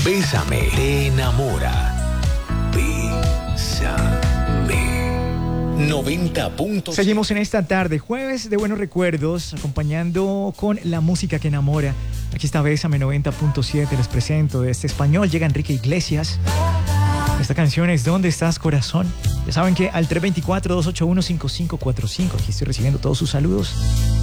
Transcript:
Bésame, te enamora. Bésame. 90 puntos. Seguimos en esta tarde, jueves de buenos recuerdos, acompañando con la música que enamora. Aquí está Bésame 90.7, les presento de este español. Llega Enrique Iglesias. Esta canción es ¿Dónde estás, corazón? Ya saben que al 324-281-5545, aquí estoy recibiendo todos sus saludos.